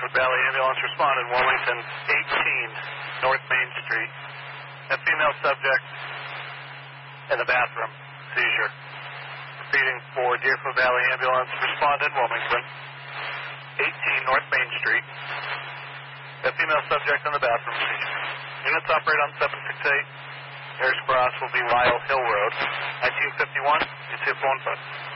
Deerfoot Valley ambulance responded, Wilmington 18 North Main Street. A female subject in the bathroom, seizure. Repeating for Deerfoot Valley ambulance responded, Wilmington 18 North Main Street. A female subject in the bathroom, seizure. Units operate on 768. Harris Cross will be Lyle Hill Road. 1951, it's your phone button.